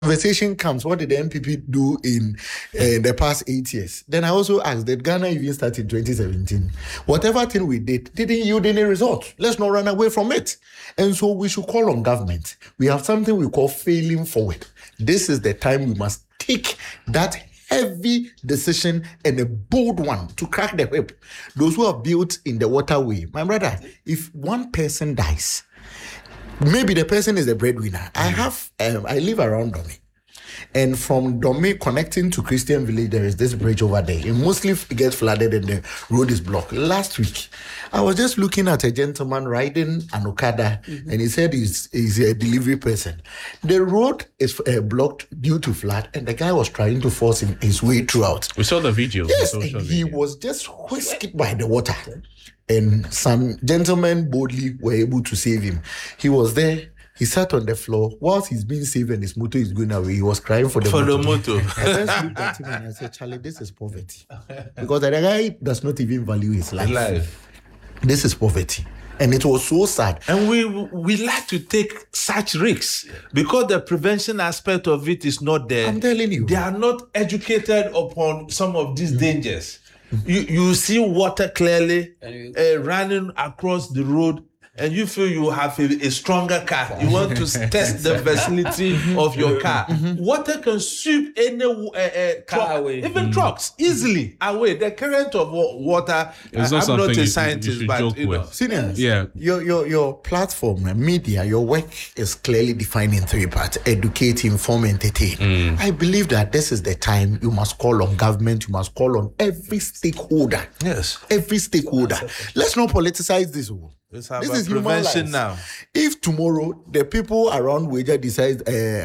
conversation comes, what did the NPP do in the past 8 years? Then I also asked, did Ghana even start in 2017? Whatever thing we didn't yield any result. Let's not run away from it. And so we should call on government. We have something we call failing forward. This is the time we must take that heavy decision and a bold one to crack the whip. Those who have built in the waterway, my brother, if one person dies, maybe the person is the breadwinner. I live around Dome. And from Dome connecting to Christian Village, there is this bridge over there. It mostly gets flooded and the road is blocked. Last week, I was just looking at a gentleman riding an Okada, and he said he's a delivery person. The road is blocked due to flood, and the guy was trying to force his way throughout. We saw the video. Yes, and he was just whisked by the water. And some gentlemen boldly were able to save him. He was there. He sat on the floor whilst he's being saved and his motor is going away. He was crying for the motor. I just looked at him and I said, Charlie, this is poverty. Because the guy does not even value his life. This is poverty. And it was so sad. And we like to take such risks because the prevention aspect of it is not there. I'm telling you. They are not educated upon some of these dangers. You see water clearly running across the road, and you feel you have a stronger car. You want to test the facility of your car. Water can sweep any car away, even trucks easily away. The current of water. It's I'm not a you scientist, but you know. Seniors, yeah. Your platform, media, your work is clearly defined in three parts: educate, inform, entertain. I believe that this is the time you must call on government, you must call on every stakeholder. Yes. Every stakeholder. Let's not politicize this. This is human lives. now. If tomorrow the people around Wager decides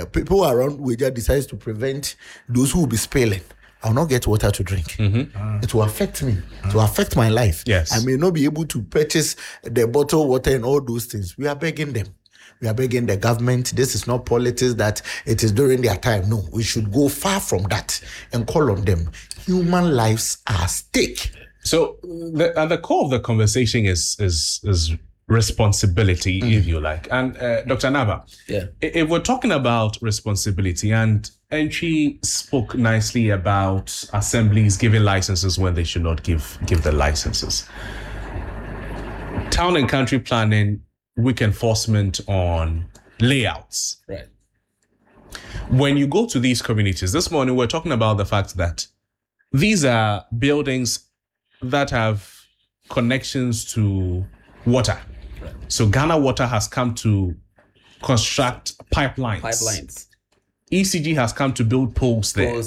to prevent those who will be spilling, I'll not get water to drink. It will affect me. It will affect my life. Yes. I may not be able to purchase the bottled water and all those things. We are begging them. We are begging the government. This is not politics that it is during their time. No, we should go far from that and call on them. Human lives are at stake. So at the core of the conversation is responsibility, if you like. And Dr. Naba, if we're talking about responsibility, and she spoke nicely about assemblies giving licenses when they should not give the licenses. Town and country planning, weak enforcement on layouts. Right. When you go to these communities, this morning we're talking about the fact that these are buildings that have connections to water. Right. So Ghana Water has come to construct pipelines. ECG has come to build poles there.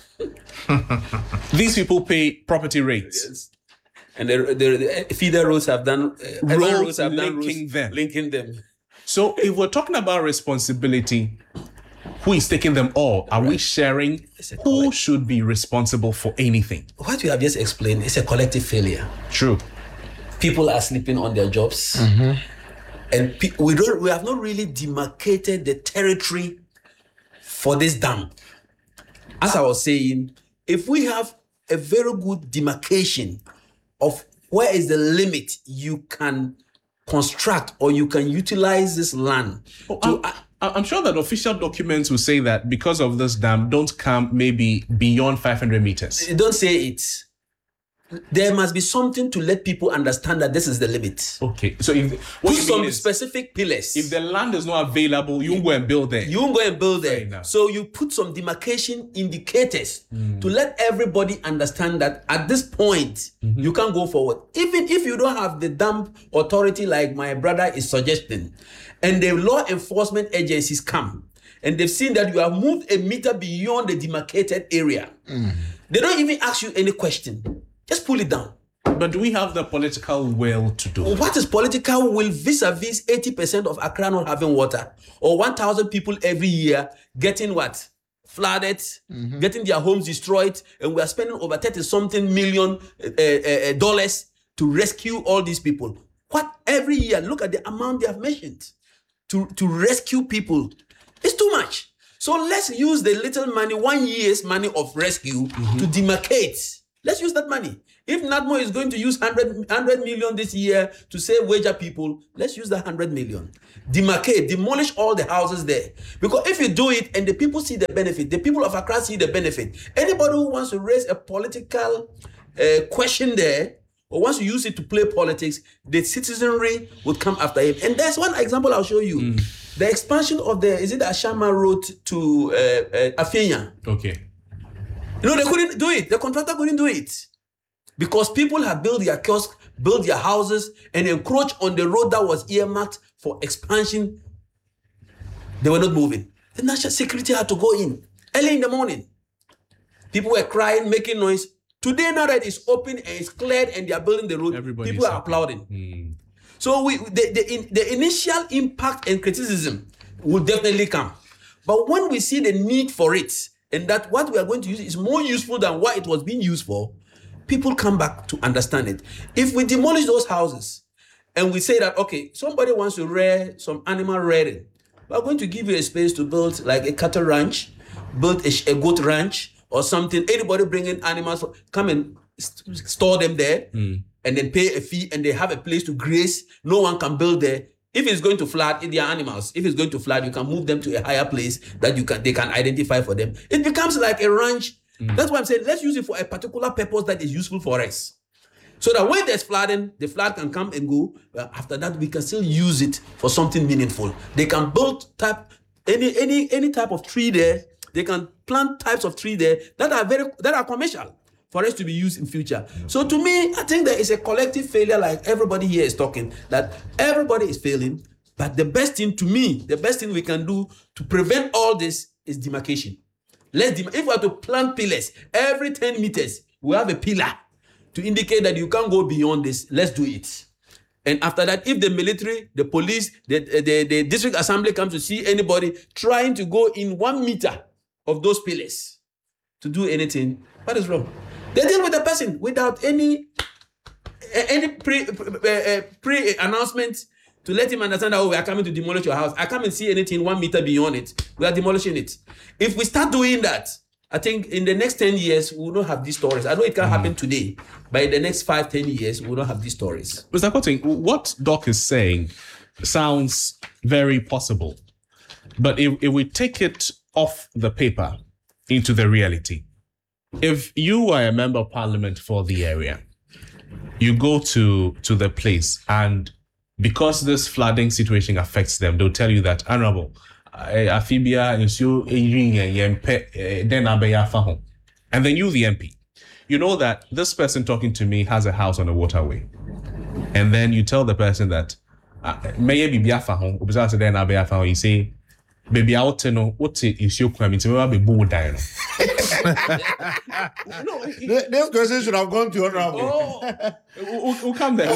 These people pay property rates. Yes. And the feeder roads have done roads linking them. So if we're talking about responsibility, who is taking them all? Are we sharing? Who should be responsible for anything? What you have just explained is a collective failure. True. People are sleeping on their jobs, and we have not really demarcated the territory for this dam. As I was saying, if we have a very good demarcation of where is the limit you can construct or you can utilize this land I'm sure that official documents will say that because of this dam, don't come maybe beyond 500 meters. Don't say it. There must be something to let people understand that this is the limit. Okay. So put some specific pillars. If the land is not available, you won't go and build there. You won't go and build there. So you put some demarcation indicators to let everybody understand that at this point, you can go forward. Even if you don't have the dam authority like my brother is suggesting, and the law enforcement agencies come, and they've seen that you have moved a meter beyond the demarcated area, they don't even ask you any question. Just pull it down. But do we have the political will to do it? What is political will vis-a-vis 80% of Accra not having water? Or 1,000 people every year getting what? Flooded, getting their homes destroyed, and we are spending over $30-something million dollars to rescue all these people. What? Every year, look at the amount they have mentioned to rescue people. It's too much. So let's use the little money, 1 year's money of rescue to demarcate. Let's use that money. If NADMO is going to use 100 million this year to save wager people, let's use that 100 million. Demarcate, demolish all the houses there. Because if you do it and the people see the benefit, the people of Accra see the benefit, anybody who wants to raise a political question there, or wants to use it to play politics, the citizenry would come after him. And there's one example I'll show you. The expansion of the Ashama Road to Afenya. Okay. You know, they couldn't do it. The contractor couldn't do it. Because people had built their kiosks, built their houses, and encroached on the road that was earmarked for expansion. They were not moving. The national security had to go in early in the morning. People were crying, making noise. Today, now that it's open and it's cleared and they are building the road, people are applauding. So the initial impact and criticism will definitely come. But when we see the need for it, and that what we are going to use is more useful than what it was being used for, people come back to understand it. If we demolish those houses and we say that, okay, somebody wants to rear some animal rearing, we're going to give you a space to build like a cattle ranch, build a goat ranch or something. Anybody bringing animals, come and store them there and then pay a fee and they have a place to graze. No one can build there. If it's going to flood, if they are animals, if it's going to flood, you can move them to a higher place that they can identify for them. It becomes like a ranch. That's why I'm saying let's use it for a particular purpose that is useful for us. So that when there's flooding, the flood can come and go. After that, we can still use it for something meaningful. They can build any type of tree there. They can plant types of tree there that are commercial for us to be used in future. So to me, I think there is a collective failure, like everybody here is talking, that everybody is failing. But the best thing we can do to prevent all this is demarcation. If we have to plant pillars every 10 meters, we have a pillar to indicate that you can't go beyond this. Let's do it. And after that, if the military, the police, the district assembly comes to see anybody trying to go in 1 meter of those pillars to do anything, what is wrong? They deal with the person without any pre-announcement to let him understand that, we are coming to demolish your house. I come and see anything 1 meter beyond it. We are demolishing it. If we start doing that, I think in the next 10 years, we will not have these stories. I know it can happen today, but in the next 5-10 years, we will not have these stories. Mr. Korteng, what Doc is saying sounds very possible. But if we take it off the paper into the reality, if you are a member of parliament for the area, you go to the place, and because this flooding situation affects them, they'll tell you that, Honorable, Afibia is you, and then you, the MP, you know that this person talking to me has a house on a waterway. And then you tell the person that, you say, baby, I want to know what is your crime. It's be bold. This question should have gone to Honorable. We'll come there.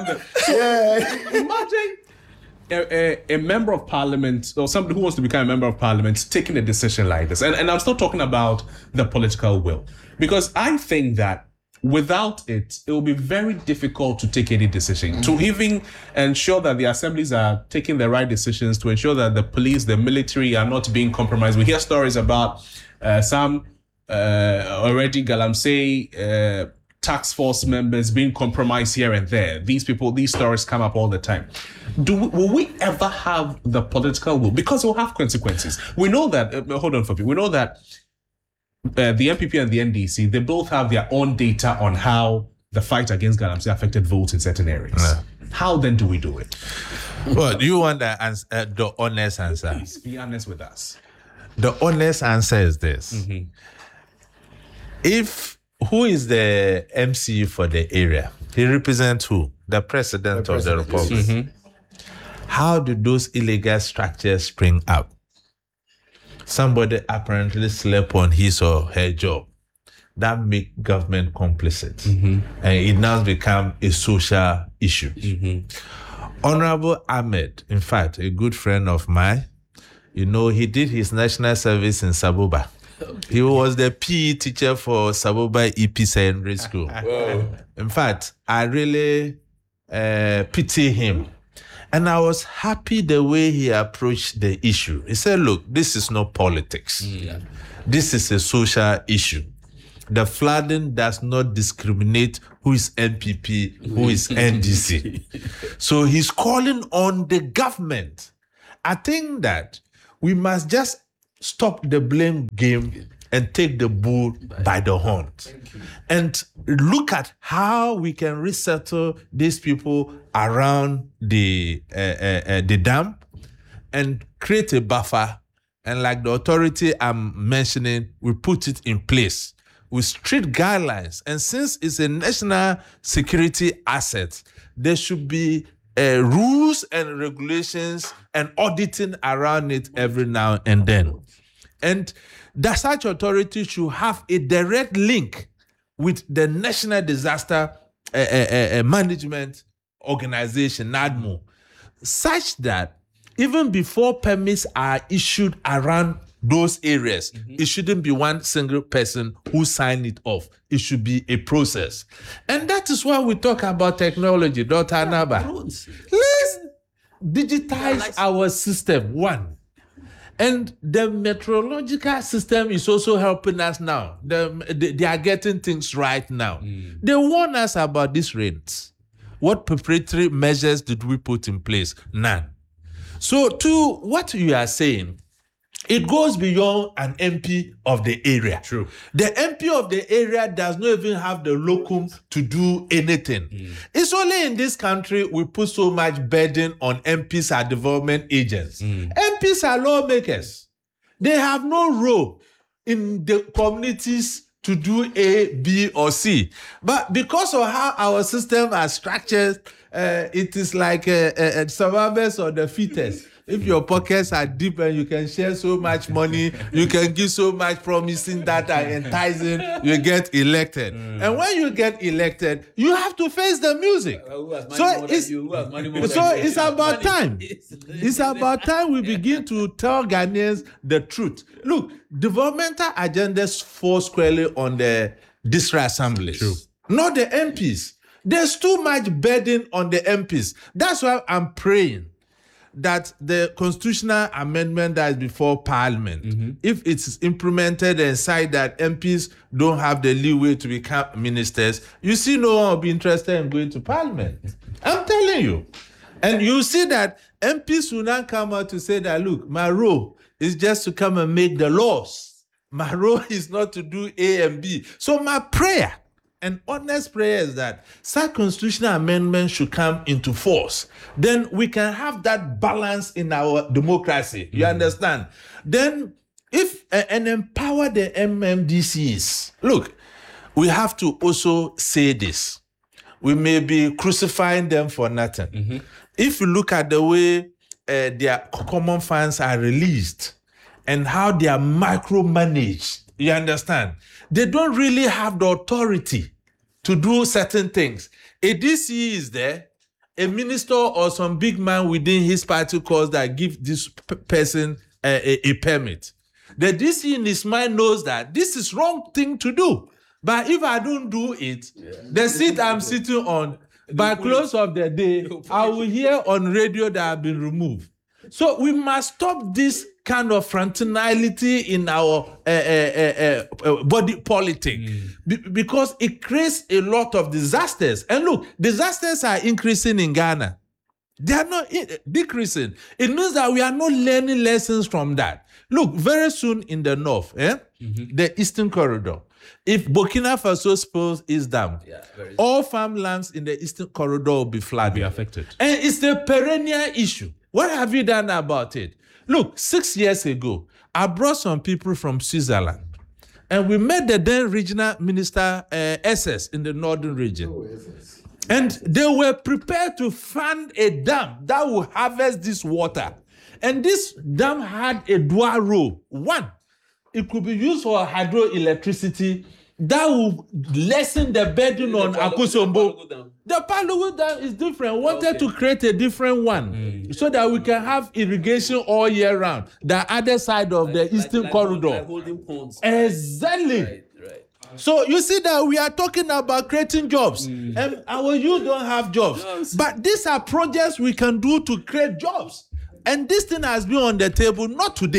Imagine a member of parliament or somebody who wants to become a member of parliament taking a decision like this. And I'm still talking about the political will. Because I think that without it, it will be very difficult to take any decision, to even ensure that the assemblies are taking the right decisions, to ensure that the police, the military are not being compromised. We hear stories about some already Galamsey task force members being compromised here and there. These stories come up all the time. Will we ever have the political will? Because it will have consequences. We know that, hold on, Fabi. We know that the NPP and the NDC, they both have their own data on how the fight against Galamsey affected votes in certain areas. Yeah. How then do we do it? Well, do you want the honest answer? Please be honest with us. The honest answer is this. Mm-hmm. Who is the MC for the area? He represents who? The president of the republic. Mm-hmm. How did those illegal structures spring up? Somebody apparently slept on his or her job. That make government complicit. Mm-hmm. And it now become a social issue. Mm-hmm. Honorable Ahmed, in fact, a good friend of mine, he did his national service in Sabuba. He was the PE teacher for Sabuba EP Secondary School. Wow. In fact, I really pity him. And I was happy the way he approached the issue. He said, look, this is not politics. Yeah. This is a social issue. the flooding does not discriminate who is NPP, who is NDC. So he's calling on the government. I think that we must just stop the blame game and take the bull by the horns and look at how we can resettle these people around the dam and create a buffer. And like the authority I'm mentioning, we put it in place with strict guidelines. And since it's a national security asset, there should be rules and regulations and auditing around it every now and then. And that such authority should have a direct link with the National Disaster Management Organization, NADMO, such that even before permits are issued around those areas, it shouldn't be one single person who signed it off. It should be a process. And that is why we talk about technology, Dr. Anaba. Let's digitize our system, one. And the meteorological system is also helping us now. They are getting things right now. They warn us about these rains. What preparatory measures did we put in place? None. So to what you are saying, it goes beyond an MP of the area. True. The MP of the area does not even have the locum to do anything. It's only in this country we put so much burden on MPs as development agents. MPs are lawmakers. They have no role in the communities to do A, B, or C. But because of how our system are structured, it is like survivors or the fittest. If your pockets are deep and you can share so much money, you can give so much promising that are enticing, you get elected. And when you get elected, you have to face the music. So it's about time. It's about time we begin to tell Ghanaians the truth. Look, developmental agendas fall squarely on the district assemblies, not the MPs. There's too much burden on the MPs. That's why I'm praying that the constitutional amendment that is before Parliament, if it's implemented and decide that MPs don't have the leeway to become ministers, you see no one will be interested in going to Parliament. I'm telling you. And you see that MPs will not come out to say that, look, my role is just to come and make the laws. My role is not to do A and B. So my prayer, an honest prayer, is that such constitutional amendment should come into force. Then we can have that balance in our democracy. You understand? Then if and empower the MMDCs. Look, we have to also say this. We may be crucifying them for nothing. If you look at the way their common funds are released and how they are micromanaged, you understand? They don't really have the authority to do certain things. A DC is there, a minister or some big man within his party calls that give this person a permit. The DC in his mind knows that this is wrong thing to do. But if I don't do it, the seat I'm sitting on, by close of the day, I will hear on radio that I've been removed. So we must stop this kind of frontality in our body politic because it creates a lot of disasters. And look, disasters are increasing in Ghana. They are not decreasing. It means that we are not learning lessons from that. Look, very soon in the north, the Eastern Corridor, if Burkina Faso spills its dam, all farmlands in the Eastern Corridor will be flooded. Be affected. And it's a perennial issue. What have you done about it? Look, 6 years ago, I brought some people from Switzerland, and we met the then regional minister, SS, in the northern region. And they were prepared to fund a dam that will harvest this water. And this dam had a dual role. One, it could be used for hydroelectricity that will lessen the burden on Akosombo. The Palugu Dam is different. Wanted to create a different one so that we can have irrigation all year round. The other side of the Eastern Corridor. Like holding ponds. Exactly. Right. So you see that we are talking about creating jobs, and our youth don't have jobs. But these are projects we can do to create jobs. And this thing has been on the table, not today.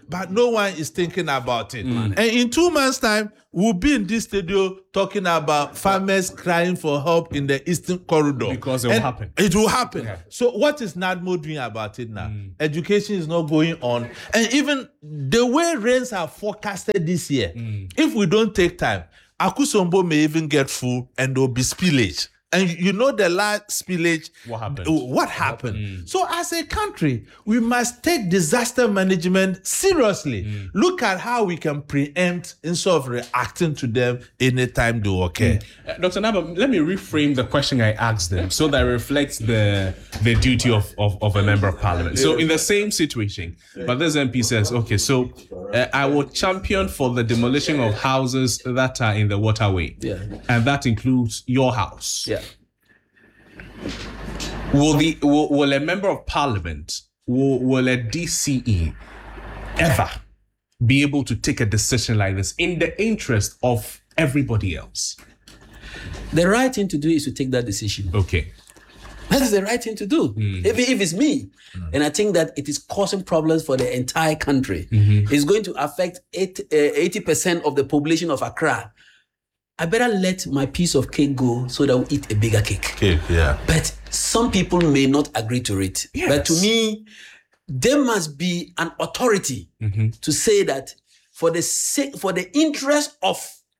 but no one is thinking about it. And in 2 months' time, we'll be in this studio talking about farmers crying for help in the Eastern Corridor. Because it will happen. It will happen. Yeah. So what is NADMO doing about it now? Education is not going on. And even the way rains are forecasted this year, if we don't take time, Akusombo may even get full and there will be spillage. And you know the last spillage. What happened? So as a country, we must take disaster management seriously. Look at how we can preempt instead of reacting to them anytime they occur. Dr. Naba, let me reframe the question I asked them so that it reflects the duty of a member of parliament. So in the same situation, but this MP says, okay, so I will champion for the demolition of houses that are in the waterway. Yeah. And that includes your house. Yeah. Will a member of parliament, will a DCE ever be able to take a decision like this in the interest of everybody else? The right thing to do is to take that decision. Okay. That is the right thing to do. If it's me, and I think that it is causing problems for the entire country, it's going to affect 80% of the population of Accra. I better let my piece of cake go so that we eat a bigger cake. But some people may not agree to it. Yes. But to me, there must be an authority to say that for the interest of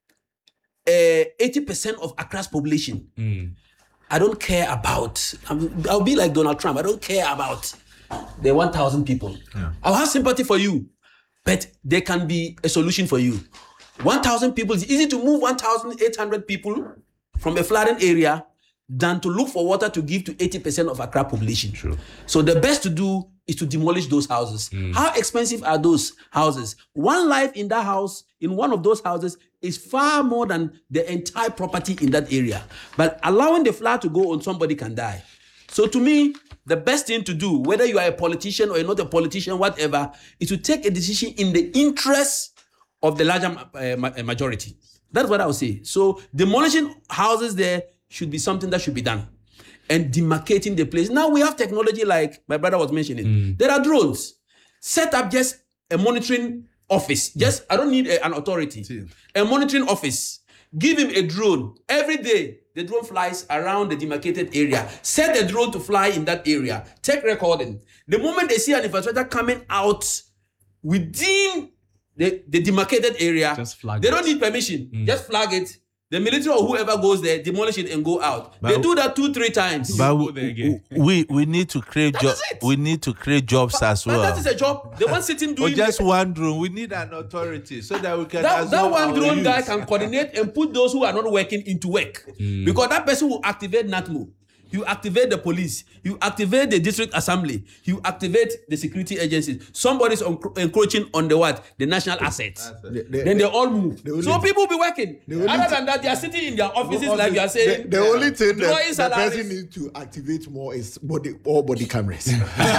80% of Accra's population, I don't care about, I'll be like Donald Trump, I don't care about the 1,000 people. I'll have sympathy for you, but there can be a solution for you. 1,000 people, it's easy to move 1,800 people from a flooding area than to look for water to give to 80% of Accra population. True. So the best to do is to demolish those houses. How expensive are those houses? One life in that house, in one of those houses, is far more than the entire property in that area. But allowing the flood to go on, somebody can die. So to me, the best thing to do, whether you are a politician or you're not a politician, whatever, is to take a decision in the interest of the larger majority. That's what I would say. So demolishing houses there should be something that should be done. And demarcating the place. Now we have technology like my brother was mentioning. There are drones. Set up just a monitoring office. I don't need an authority. A monitoring office. Give him a drone. Every day, the drone flies around the demarcated area. Set the drone to fly in that area. Take recording. The moment they see an infrastructure coming out within the demarcated area, they don't need permission. Just flag it. The military or whoever goes there, demolish it and go out. But they do that 2-3 times. But we need to create jobs. We need to create jobs as well. But that is a job. The one sitting doing or just one drone. We need an authority so that we can. That one drone guy can coordinate and put those who are not working into work. Because that person will activate NADMO. You activate the police. You activate the district assembly. You activate the security agencies. Somebody's encroaching on the what? The national assets. Then they all move. So people will be working. Other than that, they are sitting in their offices like you are saying. The only thing that the person needs to activate more is all body cameras.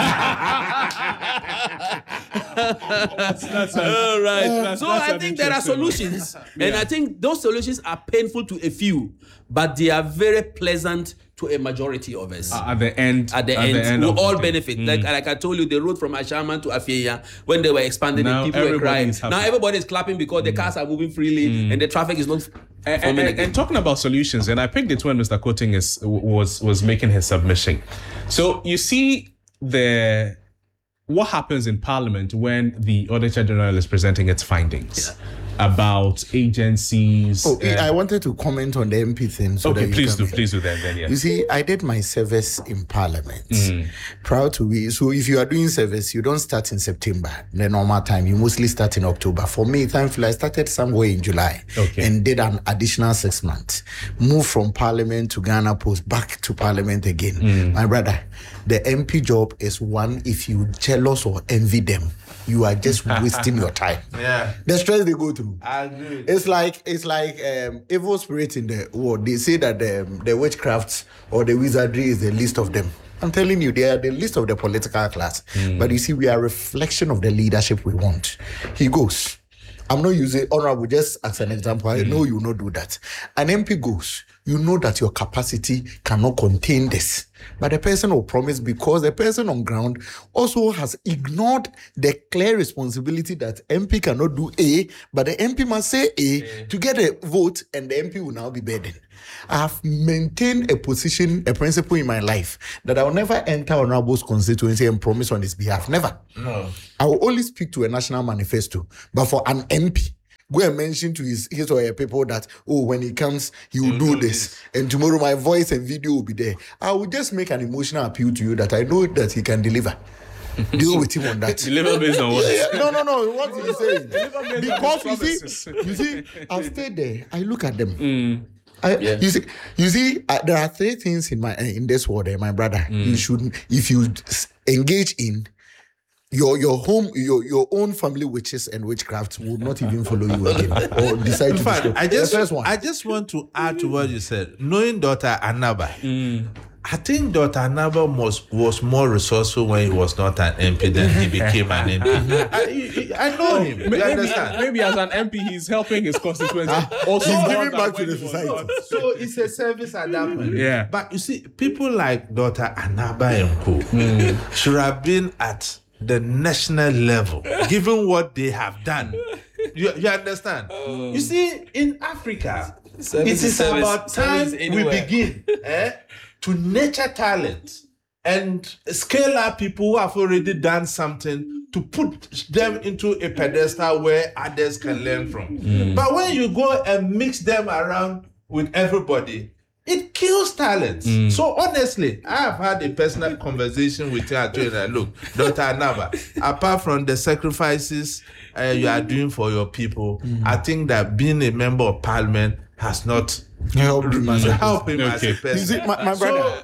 All right. So I think there are solutions. And I think those solutions are painful to a few, but they are very pleasant to a majority of us. At the end, we all benefit. Like I told you, the road from Ashaman to Afia, when they were expanding it, people were crying. Now everybody is clapping because the cars are moving freely and the traffic is not. And talking about solutions, and I picked it when Mr. Koting was making his submission. So you see what happens in Parliament when the Auditor General is presenting its findings about agencies. I wanted to comment on the MP thing. So okay, please do that then. Yeah. You see, I did my service in Parliament. Proud to be. So if you are doing service, you don't start in September, the normal time. You mostly start in October. For me, thankfully, I started somewhere in July and did an additional 6 months. Moved from Parliament to Ghana Post, back to Parliament again. My brother, the MP job is one, if you jealous or envy them, you are just wasting your time. The stress they go through. I agree. It's like evil spirits in the world. They say that the witchcraft or the wizardry is the least of them. I'm telling you, they are the least of the political class. But you see, we are a reflection of the leadership we want. He goes. I'm not using honorable just as an example. I know you will not do that. An MP goes, you know that your capacity cannot contain this. But the person will promise because the person on ground also has ignored the clear responsibility that MP cannot do A, but the MP must say A to get a vote, and the MP will now be burdened. I have maintained a position, a principle in my life that I will never enter Honorable's constituency and promise on his behalf. Never. No. I will only speak to a national manifesto. But for an MP, go and mention to his or her people that, oh, when he comes, he will do this. And tomorrow my voice and video will be there. I will just make an emotional appeal to you that I know that he can deliver. Deal with him on that. Deliver based on what? No. What is he saying? Because you see, I've stayed there. I look at them. You see, there are three things in this world, my brother. You should, if you engage in your home, your own family witches and witchcraft will not even follow you again or decide to destroy. I just want to add to what you said. Knowing Dr. Anaba, I think Dr. Anaba was more resourceful when he was not an MP than he became an MP. I know him. You understand? Maybe as an MP, he's helping his constituency. Also, he's giving back to the society. So it's a service at that point. Yeah. But you see, people like Dr. Anaba and co should have been at the national level, given what they have done. You understand? You see, in Africa, it is about time we begin to nurture talent and scale up people who have already done something to put them into a pedestal where others can learn from. But when you go and mix them around with everybody, it kills talent. So honestly, I have had a personal conversation with her. I told her, look, Dr. Anaba, apart from the sacrifices you are doing for your people, I think that being a member of parliament has not helped him as a person. See, my brother.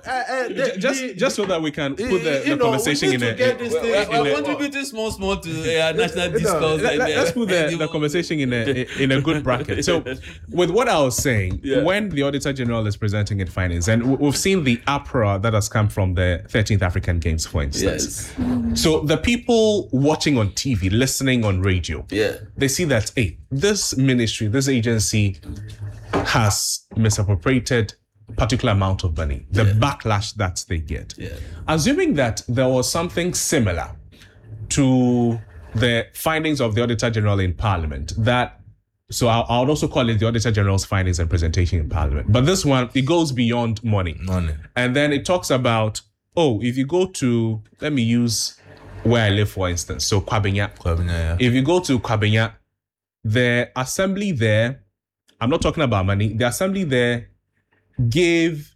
Just so that we can put the conversation in a... We're contributing small to national discourse. Let's put the conversation in a good bracket. So, with what I was saying, when the Auditor General is presenting in finance, and we've seen the uproar that has come from the 13th African Games, for instance. Yes. So, the people watching on TV, listening on radio, they see that, hey, this ministry, this agency has misappropriated a particular amount of money, the backlash that they get. Assuming that there was something similar to the findings of the Auditor General in Parliament, so I would also call it the Auditor General's findings and presentation in Parliament. But this one, it goes beyond money. And then it talks about, if you go to, let me use where I live, for instance, so Kwabenya. If you go to Kwabenya, the assembly there, I'm not talking about money. The assembly there gave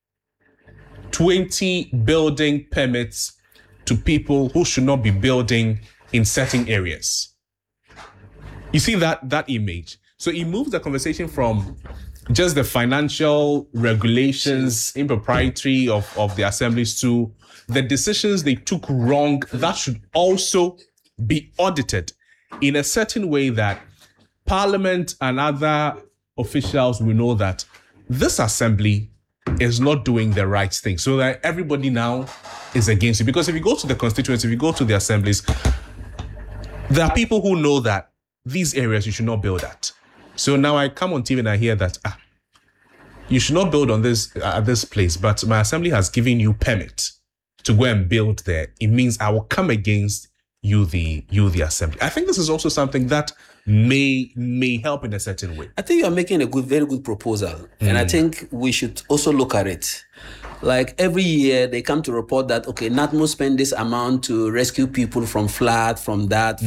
20 building permits to people who should not be building in certain areas. You see that image? So it moves the conversation from just the financial regulations, impropriety of the assemblies to the decisions they took wrong that should also be audited in a certain way that Parliament and other officials will know that this assembly is not doing the right thing, so that everybody now is against it. Because if you go to the constituency, if you go to the assemblies, there are people who know that these areas you should not build at. So now I come on TV and I hear that you should not build on this at this place, but my assembly has given you permit to go and build there. It means I will come against you, the assembly. I think this is also something that may help in a certain way. I think you're making a very good proposal. And I think we should also look at it. Like every year they come to report that, okay, NATMO spend this amount to rescue people from flood, from that.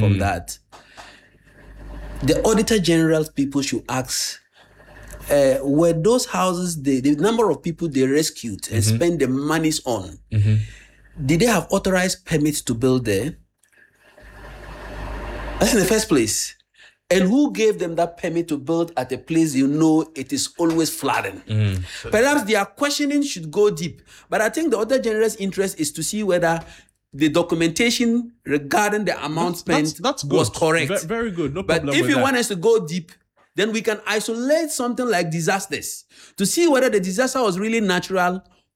The Auditor General's people should ask, were those houses, the number of people they rescued and spent the monies on, did they have authorized permits to build there? That's in the first place. And who gave them that permit to build at a place it is always flooding? Perhaps their questioning should go deep. But I think the Auditor General's interest is to see whether the documentation regarding the amount spent was correct. Very good. No problem. But if with you want us to go deep, then we can isolate something like disasters to see whether the disaster was really natural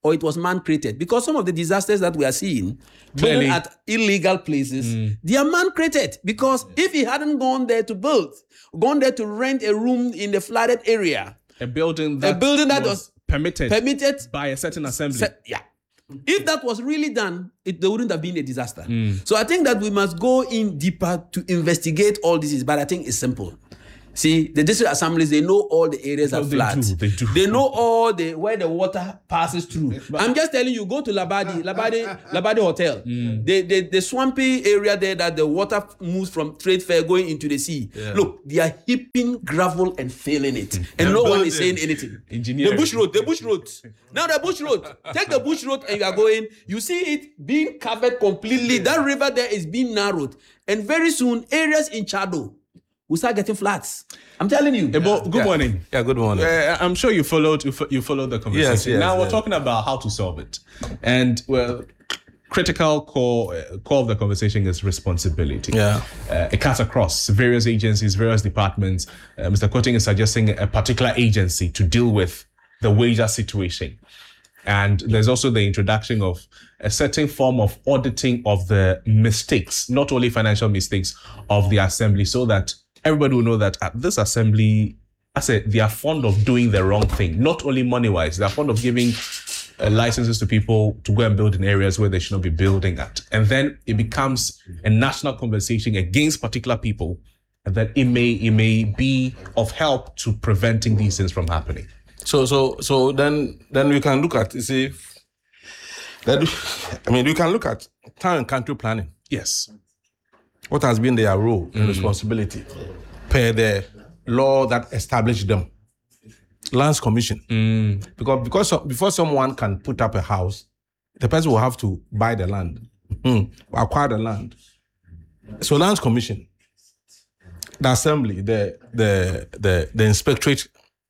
or it was man-created? Because some of the disasters that we are seeing, building at illegal places, they are man-created. Because if he hadn't gone there to build, gone there to rent a room in the flooded area, a building that was permitted by a certain assembly. If that was really done, there wouldn't have been a disaster. So I think that we must go in deeper to investigate all this, but I think it's simple. See, the district assemblies, they know all the areas are flat. They do. They know all where the water passes through. I'm just telling you, go to Labadi Hotel. The swampy area there that the water moves from Trade Fair going into the sea. Yeah. Look, they are heaping gravel and filling it. And no one is saying anything. The bush road. Now the bush road. Take the bush road and you are going. You see it being covered completely. That river there is being narrowed. And very soon, areas in Chado we start getting flats. I'm telling you. Good morning. Yeah, good morning. I'm sure you followed the conversation. Yes, now we're talking about how to solve it, and critical core of the conversation is responsibility. Yeah, it cuts across various agencies, various departments. Mr. Kotting is suggesting a particular agency to deal with the wager situation, and there's also the introduction of a certain form of auditing of the mistakes, not only financial mistakes of the assembly, so that everybody will know that at this assembly, they are fond of doing the wrong thing, not only money-wise. They are fond of giving licenses to people to go and build in areas where they should not be building at. And then it becomes a national conversation against particular people, and that it may be of help to preventing these things from happening. So then we can look at, you see, we can look at town and country planning. Yes. What has been their role and responsibility per the law that established them? Lands Commission. Because before someone can put up a house, the person will have to buy the land, acquire the land. So Lands Commission, the assembly, the inspectorate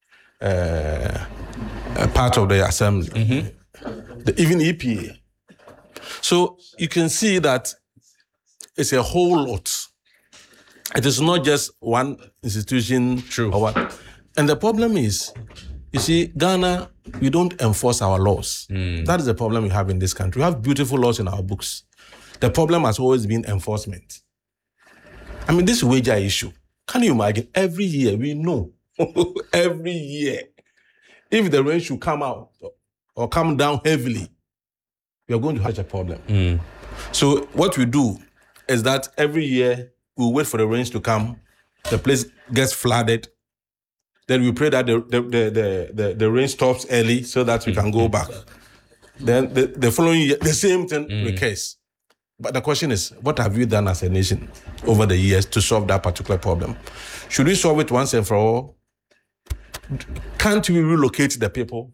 part of the assembly, even EPA. So you can see that it's a whole lot. It is not just one institution. True. Or what. And the problem is, you see, Ghana, we don't enforce our laws. That is the problem we have in this country. We have beautiful laws in our books. The problem has always been enforcement. This wager issue, can you imagine? Every year, we know, every year, if the rain should come out or come down heavily, we are going to have a problem. So what we do is that every year we wait for the rains to come, the place gets flooded, then we pray that the rain stops early so that we can go back. Then the following year, the same thing recurs. But the question is, what have we done as a nation over the years to solve that particular problem? Should we solve it once and for all? Can't we relocate the people?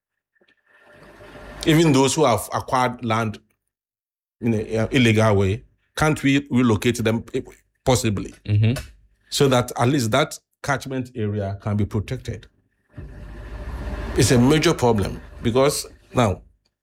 Even those who have acquired land in an illegal way, can't we relocate them possibly? So that at least that catchment area can be protected? It's a major problem because now,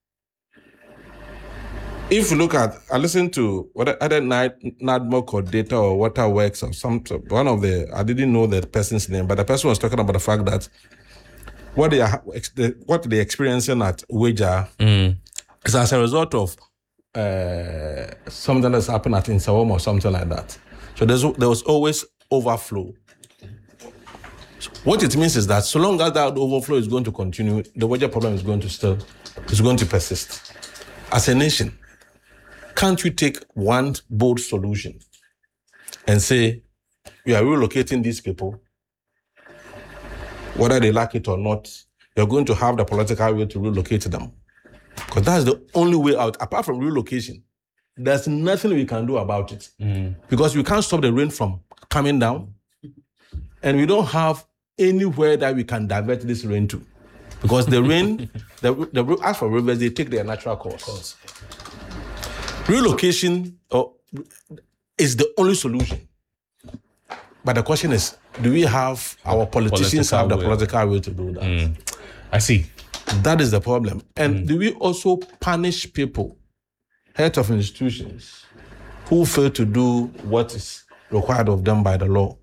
if you look at, I listened to either NADMOC or Data or Waterworks or I didn't know the person's name, but the person was talking about the fact that what they're experiencing at Wager is as a result of something that's happened at Insawam or something like that. So there was always overflow. So what it means is that so long as that overflow is going to continue, the water problem is going to persist. As a nation, can't we take one bold solution and say, we are relocating these people, whether they like it or not, you're going to have the political will to relocate them. Because that's the only way out. Apart from relocation, there's nothing we can do about it. Because we can't stop the rain from coming down. And we don't have anywhere that we can divert this rain to. Because the rain, as for rivers, they take their natural course. Relocation is the only solution. But the question is, do we have our politicians have the political will to do that? I see. That is the problem. And do we also punish people, heads of institutions, who fail to do what is required of them by the law?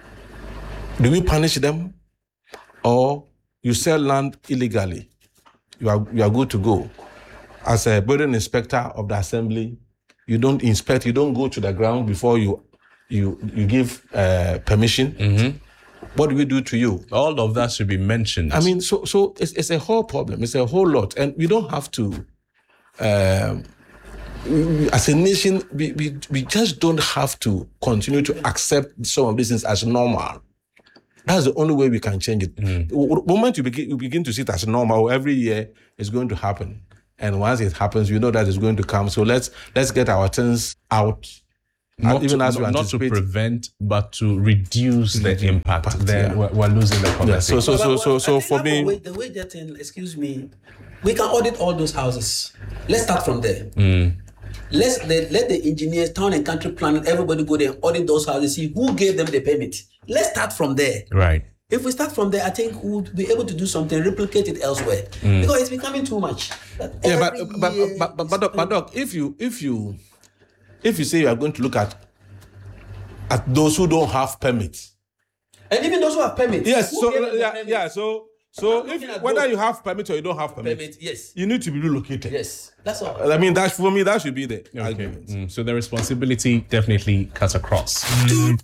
Do we punish them? Or you sell land illegally you are good to go. As a building inspector of the assembly, you don't inspect, you don't go to the ground before you give permission. Mm-hmm. What do we do to you? All of that should be mentioned. I mean, so it's a whole problem. It's a whole lot, and we don't have to. As a nation, we just don't have to continue to accept some of these things as normal. That's the only way we can change it. The moment you begin to see it as normal, every year it's going to happen. And once it happens, you know that it's going to come. So let's get our things out. Not to prevent, but to reduce the impact. Then we're losing the conversation. So for me, the way that excuse me, we can audit all those houses. Let's start from there. Let the engineers, town and country planning, everybody go there and audit those houses, see who gave them the permit. Let's start from there. Right. If we start from there, I think we'll be able to do something, replicate it elsewhere, because it's becoming too much. But Doc, if you say you are going to look at those who don't have permits, and even those who have permits, yes. So if whether you have permit or you don't have permit, yes, you need to be relocated. Yes, that's all. I mean, for me, that should be the argument. So the responsibility definitely cuts across.